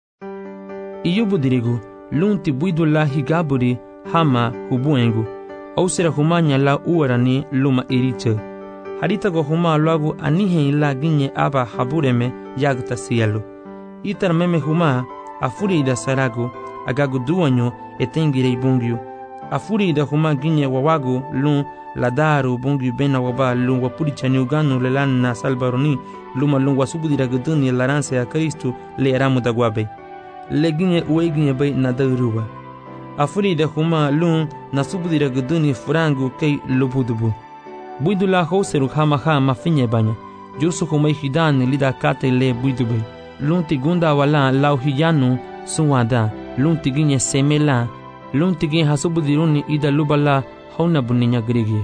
Iyubudirigu lunti buidu la higaburi hama hubuengu ausera humanya la uarani luma iriche harita go huma lagu anihe la ginye aba habureme yagta cielo itar meme huma afuri da saragu agagu duanyo etengire bungiu afuri da huma ginye wawagu lun ladaru bungiu bena waba lun wapurichani uganu lelan na salbaroni luma lun wasubudira guduni laranse ya Kristu le eramu dagwabe leginye ueginye bay nadaruba afuri da huma lun nasubudira guduni furangu kei lubudubu buidula hoseru hama hama finye banya jusu humai hidani lida kate le buidube lun tigunda wala lau hiyanu suwada lun tiginye semela lun tiginye hasubudiruni ida lubala hauna buninya grigi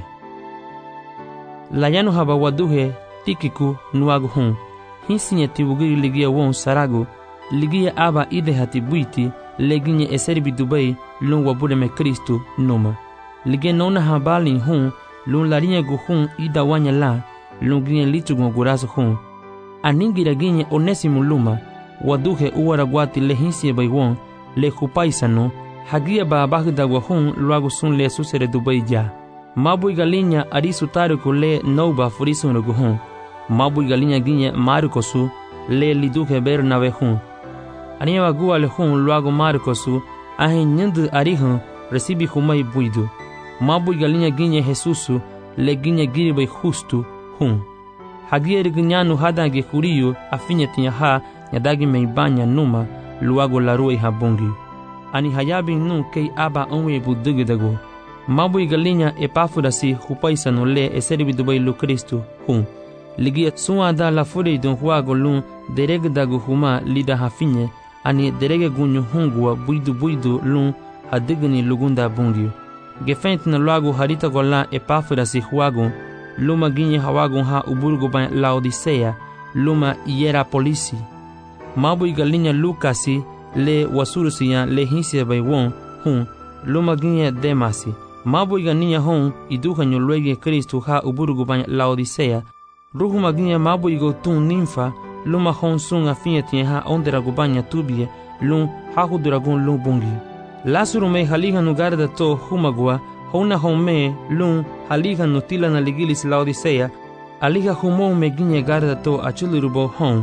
layanu haba waduhe tikiku nuagu hun hinsinye tibugiri ligia won saragu ligia aba ide hati buiti leginye eserbi dubai lun wabude me Kristu numa ligia nona habali hun lun larinye gu hun ida wanya la lun ginye lichugu gurasu hun aningira ginye onesimu luma waduhe uwara guati le hinsiye bai won le hupaisano hagia ba bagda wa hun luagu sun le susere dubai ja mabui galinya arisu tariku le nouba furisun rugu hun mabui galinya ginye marikosu le liduhe bernabe hun aniwa gua le hun luagu marikosu ahin nyindu arihun resibi humai buidu mabui galinya ginye Jesusu le ginye giribai justu hun hagia riginyanu hadange huriyu afinya tinya ha nyadagi meibanya numa luagu larui habungi ani hayabi nu kei aba onwe budugidago mabui galinya epafurasi hupaisano le eseribi dubai lu Kristu hun ligia suada la furi don huago lun deregdago huma lida hafinye ani derege gunyu hungua buidu buidu lun hadigni lugunda bungi gefent na luago harita gola epafurasi huago luma ginye hawago ha uburgo ba Laodicea luma Hierapolisi mabui galinya Lukasi le wasurusiya le hinsia bai won hun luma ginye Demasi mabui ganinya hon iduha nyolwege Kristu ha uburgo ba Laodicea ruhuma ginye mabui go tun ninfa luma hon sun afinyeti ha ondera gubanya tubie lun ha huduragun lun bungi lasuru me haliha nugarda to humagwa hona home lun haliha nutila na ligilis Laodicea aliha humo me ginye garda to achulurubo hon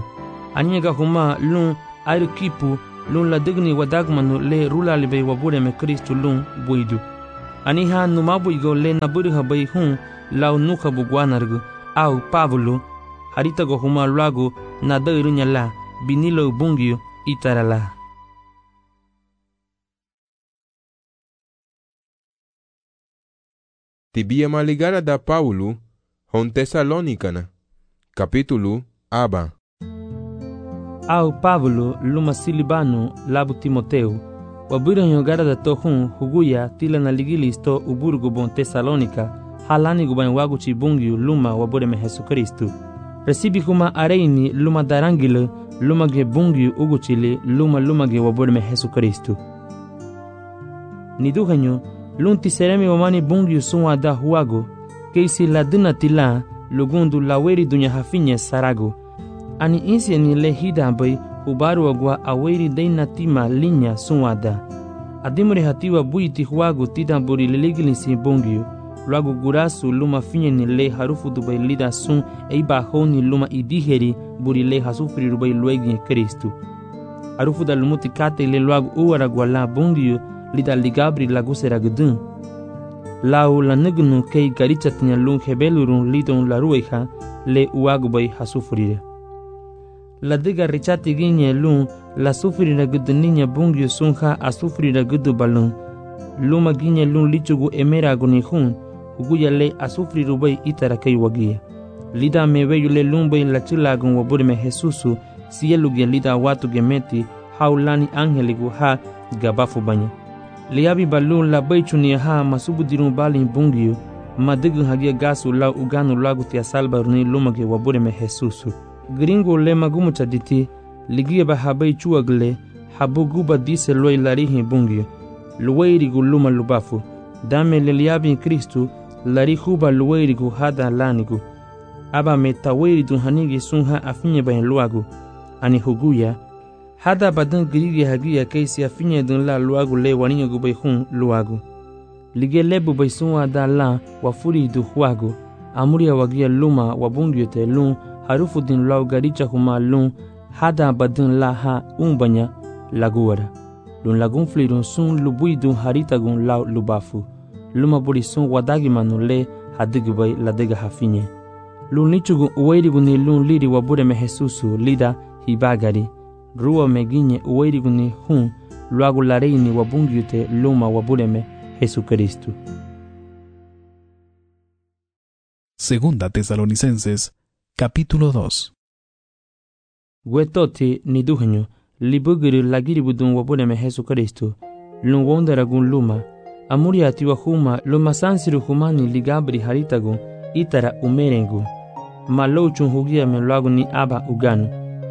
aniga huma lun airu kipu lun la digni wadagmanu le rulalibe wabure me Kristu lun buidu. Aniha numabuigo le naburiha bai hun lau nuka bugwanargu au Pablo haritago huma luagu na dairunya la binilo bungiu itarala. Tibia maligara da Paulo hon Tesalonicana. Capítulo aba. Au Pablo luma Silibano labu Timoteu waburanyo gara da tohun huguya tila na ligilisto uburgo bon Tesalonica halani guban wagu chibungiu luma wabure me Jesu Kristu. Recibi kuma areini luma darangile luma ge bungiu uguchile luma luma ge wabure me Jesu Kristu. Niduhanyo lunti seremi wamani bungiu sunwa da huago keisi la dina tila lugundu laweri dunya hafinye sarago. Ani insi ni le hida bai ubaru agwa aweri deina tima linya sunwada. Adimure hatiwa buiti huago tida buri leligilisi bungiu. Luago gurasu luma finye ni le harufu dubai lida sun eiba honi luma idiheri buri le hasufri rubai luegi Kristu. Harufu da lumuti kate le luago uwara gwala bungiu lida ligabri lagusera gudun. Lau la nugnu kei garichatnya lung hebelurun lidon la rueha le uago bai hasufrire. La diga richati ginye lung la sufrira gudu ninya bungiu sunha asufrira gudu balung. Luma ginye lung lichugu emera aguni hun uguya le asufri rubai itara kei wagia. Lida meweyu le lumbai la chilagun waburi me Jesusu sielugia lida watu gemeti haulani angeligu ha gabafu banya. Liabi balun la baichuni ha masubudirun balin bungiu madigun hagia gasu la uganu lagu tia salbaruni lumage waburi me Jesusu. Gringo le magumu chaditi ligia ba habai chuagle habu guba dise loi larihi bungiu. Luweirigu luma lubafu dame le liabi Kristu lari huba luweirigu hada lanigu. Aba metaweiridu hanigi sunha afinye bayan luagu. Ani huguya hada badan grigi hagia keisi afinye dun la luagu le waninyo gubai hun luagu. Lige lebu bai sunwa da la wafuri du huagu. Amuria wagia luma wabungyo te lun harufu din lau garicha huma lun hada badan la ha umbanya laguara. Lun lagun flirun sun lubui dun haritagun lau lubafu. Luma buri sun wadagi manu le hadigubai ladega hafinye. Lun lichugu uweirigu ni lun liri wabure me Jesusu lida hibagari. Ruwa meginye uweirigu ni hun luagu lareini wabungyute luma wabure me Jesu Kristu. Segunda Tesalonicenses, capítulo dos. Gwetoti ni duhenyo libugiri lagiri budun wabure me Jesu Kristu. Lun wondaragun luma amuri atiwa huma luma sansiru humani ligabri haritagun itara umerengu. Malouchun hugia me luagu ni aba uganu.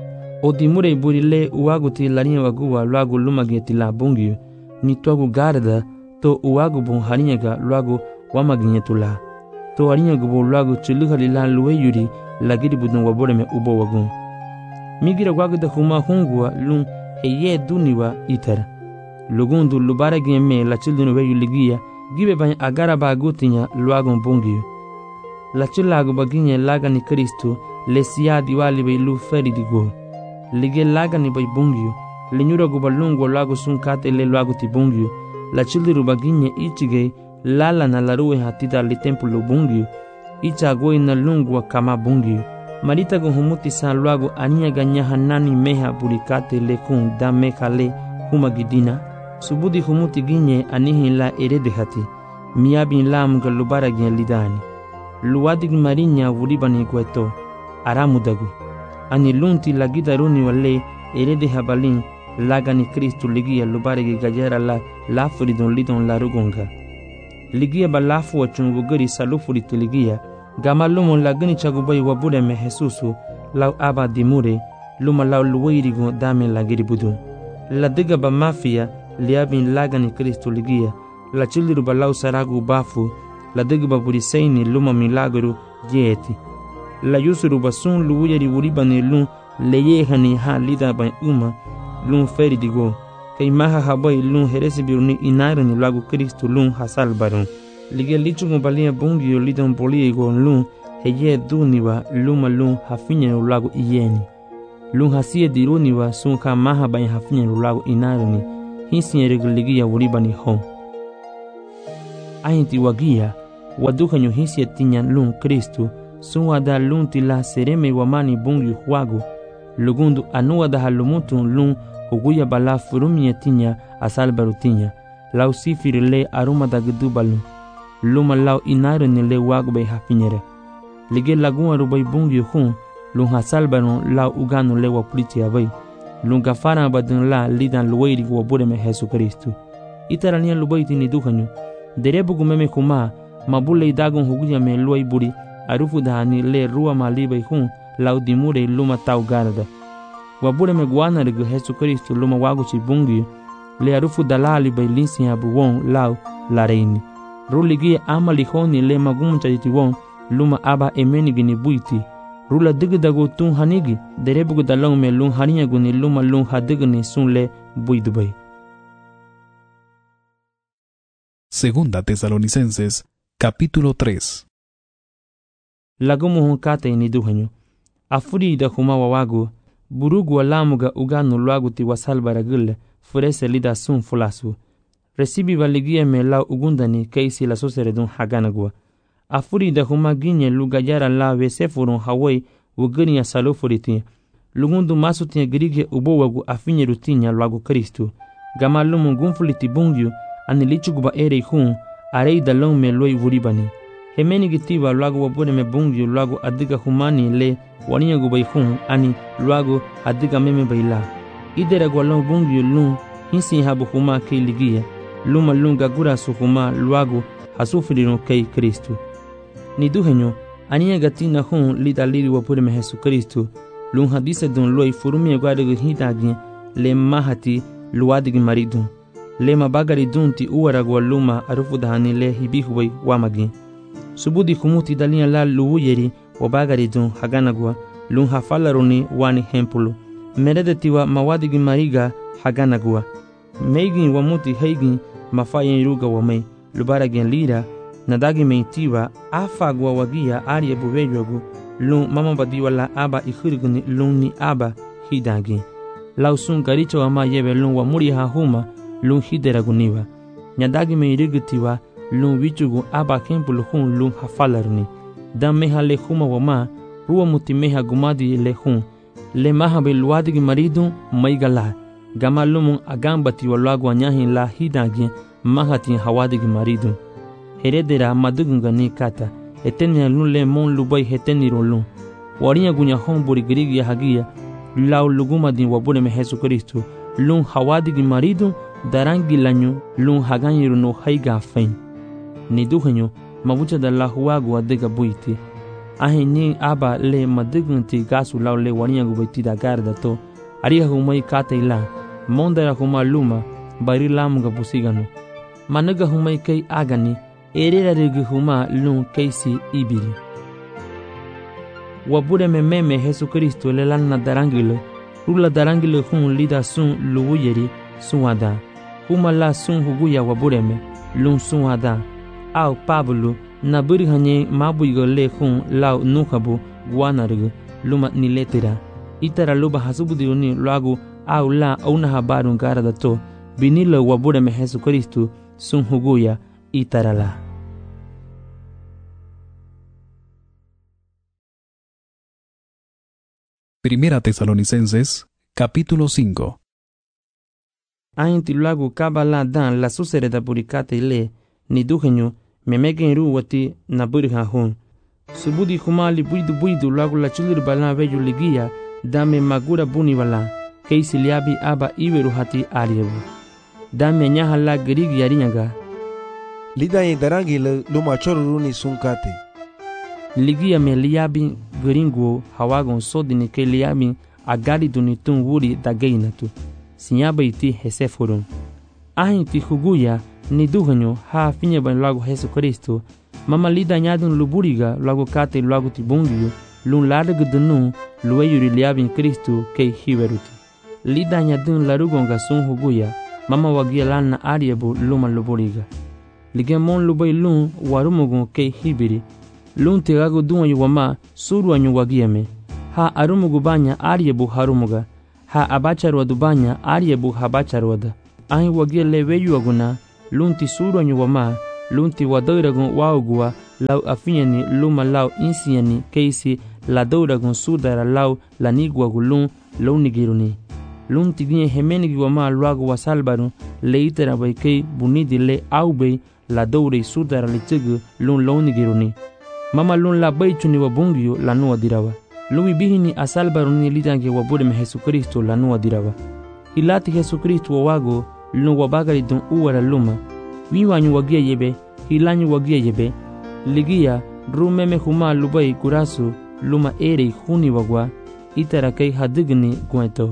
Odimure burile uaguti larinya waguwa luagu lumageti la bungiu ni tuagu garda to uagu bun harinyaga luagu wamaginyetula. To harinyagu bu luagu chuluhali la luwe yuri lagiri budun wabure me ubo wagun. Migira waguda huma hungwa lun heye duniwa itara. Lugundu lubara gemme la childunu weyu ligia gibe bany agara bagutinya luagun bungiu. La chilagu baginye laga ni Kristu le siya diwali bay lu feri digo. Lige laga ni bay bungiu le nyura gubalungo lagu sunkate le lagu ti bungiu. La chiliru baginye ichige lala na laruwe hatida li tempulu bungiu. Icha goi na lungwa kama bungiu. Marita go humuti san lagu ania ganya hanani meha burikate le kun da meha le humagidina. Subudi humuti ginye anihi la erede hati. Miabin lam galubara gyen lidani. Luwadig marinya wuribani gweto aramudagu ani lunti lagida runi wale erede habalin lagani Kristu ligia lubaregi gajera la lafuridon lidon la rugonga ligia balafu wachungu gari salufuri tiligia gamalumo lagani chagubai wabure me Jesusu lau aba dimure luma lau luweirigo dame lagiri budu la diga ba mafia liabin lagani Kristu ligia la chiliru balau saragu bafu la degba buriseini luma milagru jeti la yusuru basun luuyari uribani lun leyehani ha lida ban uma lun feri digo kay maha habai lun heresi biruni inarani lagu Kristu lun hasal barun lige lichungu balia bungio lidon boliego lun heye duniwa luma lun hafinya lagu iyeni lun hasie diruni wa sun ka maha bay hafinya lagu inaroni hinsi regligia wuribani hon ainti wagia wadukanyo hinsi tinya lun Kristo sun wada lun tila sereme wamani bungi huago lugundu anu wada halumutu lun huguya bala furumia tinya asal barutinya lau sifiri le aruma da gedubalu luma lau inaroni le wago bay hafinyere lige lagun arubay bungi hun lun hasal baron lau uganu le wapliti abay lun gafara badun la lidan luwairi wabure me Jesu Kristo itarania lubaiti ni dukanyo derebu gumeme kuma mabule idagun huguya me luwai buri arufu dahani le ruwa malibay hun lau dimure luma tau garda wabure me guana regu Jesu Kristo luma waguchi bungi le arufu dalali bay linsi abu won lau la reini ruligi amali honi le maguncha iti won luma aba emeni gini buiti rula digdago tun hanigi derebugo dalong me lun haniya guni luma lun hadigni sunle buidubay. Segunda Tesalonicenses, capítulo tres. Lagumu hunkate ni duhanyo. Afuri da huma wawago, burugu walamuga uganu luagu ti wasalbara gule, furese lida sun fulasu. Resibi valigia me lau ugundani keisi la soseredun haganagwa. Afuri da huma ginye lugayara la vesefurun hawai wugani ya salo furiti. Lugundu masu tinya girige ubo wagu afinye rutinya luagu Kristu. Gama lumu gunfuliti bungyu anilichuguba ere hun arei da long me loi wuribani. Hemeni gitiba luagu wabune me bungyu luagu adiga humani le waniya gubai hun ani luagu adiga meme baila. Idera gwalong bungyu lung hinsi habu huma kei ligia. Luma lunga gura su huma luagu hasufirino kei Kristu. Ni duhenyo aniya gatina hun lida liri wapure me Jesu Kristu lun hadise dun loi furumi gwadegu hitagi le mahati luadigi maridun le mabagari dun ti uwaragwa luma arufu dahani le hibihuwai wamagi subudi kumuti dalia la luuyeri wabagari dun haganagwa lun hafalaruni wani hempulu meredetiwa mawadigi mariga haganagwa meigin wamuti heigin mafayen ruga wamei lubaragin lira nadagi meitiwa afagwa wagia arie buwejogu lun mama badiwa la aba ikhirguni lun ni aba hidagi lausun garicho ama yebe lun wa muri ha huma lun hideraguniwa nyadagi meirigitiwa lun wichugu aba kempulu hun lun hafalarni dam meha le huma wama ruwa muti meha gumadi le hun le maha be luadigi maridun maigala gama lumun agambati wa lagwa nyahin la hidagi mahati hawadigi maridun heredera madugunga ni kata etenia lun le mon lubai heteni rolun wariya gunya hon buri grigi ya hagia lau luguma din wabune me Jesu Kristo lun hawadigi maridu darangi lanyu lun haganyiru no haiga fain ni duhenyo mabucha da la huagu adega buiti ahe ni aba le madugunti gasu lau le wariya gubaiti da garda to ariha humai kata ila mondara huma luma bari lamuga busigano managa humai kai agani erera rigi huma lun keisi ibiri wabure me meme Jesu Kristo le lanna darangile rula darangile hun lida sun luuyeri suwada huma la sun huguya wabure me lun suwada au Pablo na buri hanye mabuigo le hun lau nukabu guanargu luma ni letera itara luba hasubudiuni lagu au la una habarun garada to binilo wabure me Jesu Kristo sun huguya itarala. Primera Tesalonicenses, capítulo cinco. Ainti lagu kabala dan la susereda burikate le ni duhenyo memegen ru wati na burha hun subudi humali buidu buidu lagu la chulir bala veju ligia dame magura buni wala keisi liabi aba iweru hati aliyebu dame nyaha la gerigi yarinyaga lida ye darangi le luma choruruni sunkate ligia me liabi geringo hawagon sodini ke liabi agari dunitun wuri dagainatu sinyaba iti heseforum ahinti huguya ni duhanyo ha finye ban lagu Jesu Kristo mama lida nyadun luburiga lagu kate lagu tibungiyo lun ladeg dunu luweyuri liabi Kristo ke hiweruti lida nyadun larugonga sun huguya mama wagia lana ariebu luma luburiga ligemon lubay lun warumugun ke hibiri lun tegago duanyo wama suru anyo wagieme ha arumugu banya aryebu harumuga, ha abacharwadu banya aryebu habacharwada. Ahi wagia le weyuaguna, lunti suranyu wama, lunti wadairagun waugua, lau afinyani luma lau insiani keisi la dauragun sudara lau laniguagulun launigiruni. Lunti gine hemenigi wama luagu wasalbaru, leitera bai kei bunidi le aubei la daurei sudara litigu lun launigiruni. Mama lun la baichuni wabungiyo lanua dirawa. Lumi bihini asalbaruni litange wabudeme Jesu Kristo lanua dirawa. Hilati Jesu Kristo wawago lun wabagari dun uwara luma. Wiwanyu wagia yebe, hilanyu wagia yebe. Ligia rumeme huma lubai kurasu luma ere huni wagwa itara kai hadigni gueto.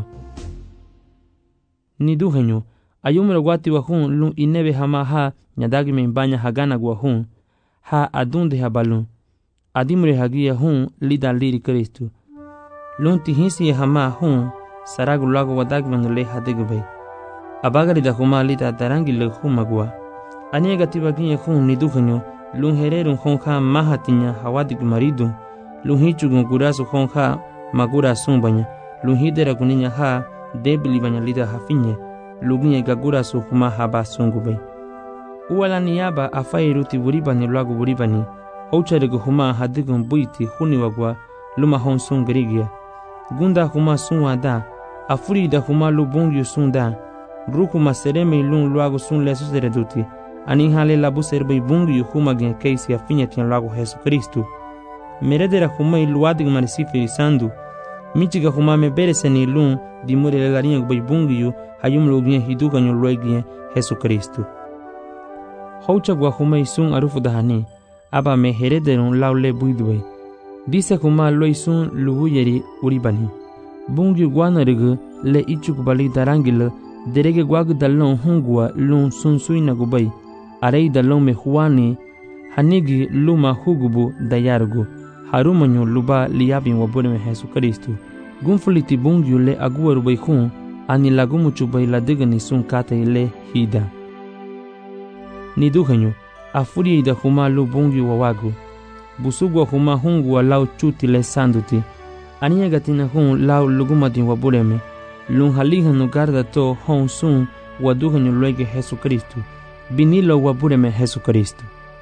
Niduhenyu ayumra wati wahun lun inebe hama ha nyadagi membanya hagana guahun ha adunde habalun. Adimre hagia hun lida liri Kristu. Lun tihisi hama hun saragu lago wadagvan le hadigbe. Abagari da huma lida darangi le humagwa. Aniega tibagiye hun niduhenyu lun hererun honka mahatinya hawadik maridu. Lun hichugun gurasu honka magura sumbanya. Lun hidera kuninya ha debili banya lida hafinye. Luginye gagurasu huma haba sungube. Uwala niyaba afairuti buribani lagu buribani. Houcharegu huma hadigun buiti huni wagwa luma hon sun gerigia. Gunda huma sun wada, afurida huma lubungyu sun da. Rukuma sereme lun luagu sun lesu sereduti. Ani hale labu serbe bungyu huma gen keisi afinyetian luagu Jesu Kristu. Meredera huma iluadig marisifiri sandu. Michiga huma mebereseni lun dimure lelarinha gbai bungyu hayum lugien hiduga nyo luegien Jesu Kristu. Houchagwa huma isun arufu dahani. Aba me herederun laule buidwe. Dise kuma loisun lubuyeri uribani. Bungi guanarigu le ichukubali darangil derege guag dalon hungua lun sunsuina gubai. Arei dalon me huani hanigi luma hugubu dayargu. Harumanyu luba liabin wabune Jesu Kristu. Gunfuliti bungi le aguaru bai hun ani lagumuchu bai ladigani sun kate le hida. Niduhenyu afuri da huma lu bungi wawagu. Busugwa huma hungu wa lau chuti le sanduti. Ania gatina hun lau lugumati wabureme. Lun halihanu garda to hon sun waduhanyu luege Jesu Kristu. Binilo wabureme Jesu Kristu.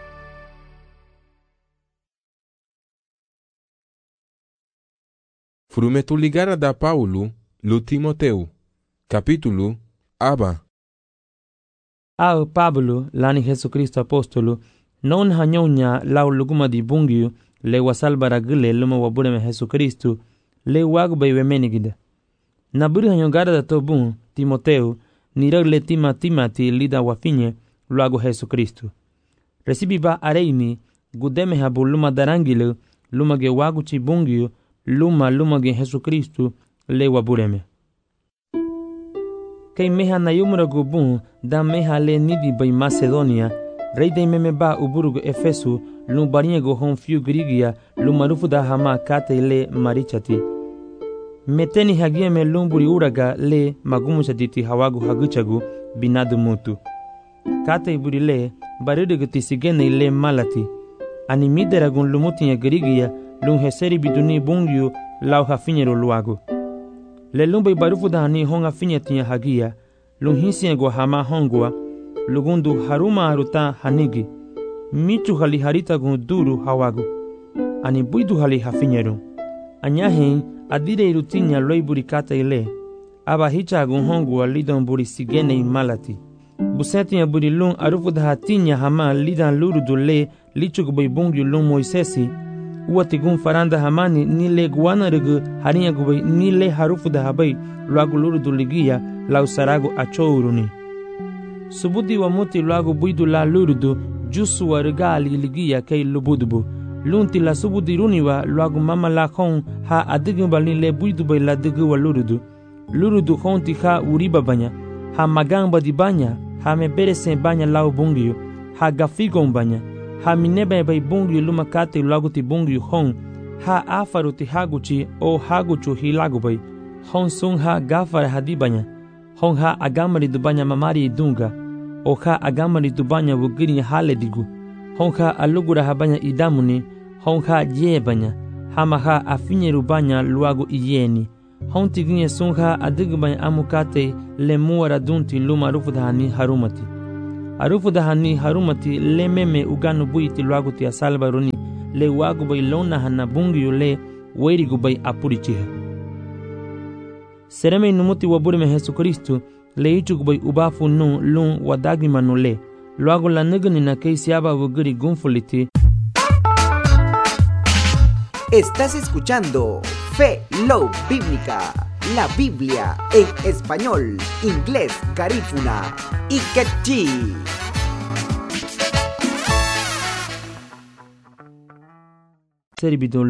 Frumetu ligara da Paulo, lu Timoteu. Capítulo Aba. Ao Pablo, lani Jesu Kristo apostolo, non hanyonya lau luguma di bungiu, le wasalbara gile luma wabureme Jesu Kristo, le wagbe wemenigida. Naburi hanyongara da tobun, Timoteu, nirag le tima timati lida wafinye, luago Jesu Kristo. Recibi ba areini, gudeme habu luma darangile, luma ge wagu chi bungiu, luma luma ge Jesu Kristo, le wabureme. Kei meha na yumura gubun da meha le nidi bai Macedonia, rei de meme ba uburugu Efesu, lum bariego hon fiu grigia, lum marufu da hama kate le marichati. Meteni hagia me lumburi uraga le magumuchaditi hawagu haguchagu binadu mutu. Kate iburi le barirugu tisigene le malati. Ani mideragun lumutinya grigia, lum heseri biduni bungiu lau hafinyero luagu. Le lumbai barufu da hani honga finyetinya hagia, lun hisiego hama hongua, lugundu haruma aruta hanigi, michu hali harita gun duru hawagu, ani buidu hali hafinyeru. Anyahin adire irutinya loi burikata ile, aba hicha gun hongua lidon buri sigene malati. Busetinya buri lun arufu da hatinya hama lidan lurudu le lichuk bai bungi lun Moisesi, uati gun faranda hamani ni le guana regu harinya gubai ni le harufu da habai luagu lurudu ligia lau saragu achouruni. Subudi wa muti luagu buidu la lurudu jusu wa regali ligia kei lubudubu. Lunti la subudi runiwa luagu mama la hon ha adigu bali le buidu bai la digu wa lurudu. Lurudu honti ha uriba banya, ha magamba di banya, ha mebere sen banya lau bungiyo, ha gafigon banya. Ha minebe bai bungi luma kate lagu ti bungi hong, ha afaru ti haguchi o haguchu hilagu bai, hong sung ha gafar hadibanya, hong ha agamari dubanya mamari idunga, o ha agamari dubanya wugiri hale digu, hong ha alugura habanya idamuni, hong ha ye banya, hamaha afinyeru banya luago iyeni. Honti ginye sunha adigban amukate le muara dunti luma rufudhani harumati. Arufudhani harumati le meme uganu buiti luago tia salvaroni le wago bay lona hana bungiyo le weirigo bay apurichiha. Sereme numuti waburime Jesu Kristu le ichugo bay ubafu nu lun wadagimanu le. Luago la nigani na keisiaba wuguri gunfuliti. Estás escuchando Fe Love Bíblica, la Biblia en español, inglés, garífuna y quechí. Servidor